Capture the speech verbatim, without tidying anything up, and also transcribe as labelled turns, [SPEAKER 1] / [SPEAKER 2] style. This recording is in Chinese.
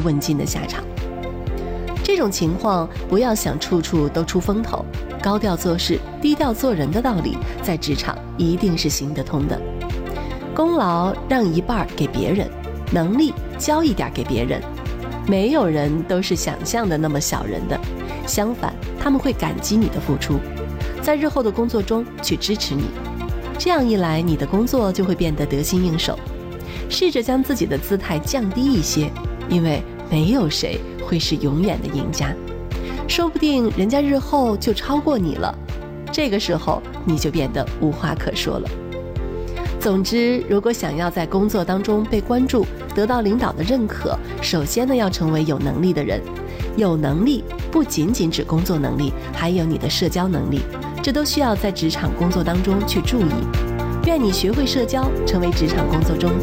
[SPEAKER 1] 问津的下场。这种情况不要想处处都出风头，高调做事低调做人的道理在职场一定是行得通的。功劳让一半给别人，能力交一点给别人，没有人都是想象的那么小人的，相反他们会感激你的付出，在日后的工作中去支持你，这样一来你的工作就会变得得心应手。试着将自己的姿态降低一些，因为没有谁会是永远的赢家，说不定人家日后就超过你了，这个时候你就变得无话可说了。总之，如果想要在工作当中被关注，得到领导的认可，首先呢要成为有能力的人。有能力不仅仅指工作能力，还有你的社交能力，这都需要在职场工作当中去注意。愿你学会社交，成为职场工作中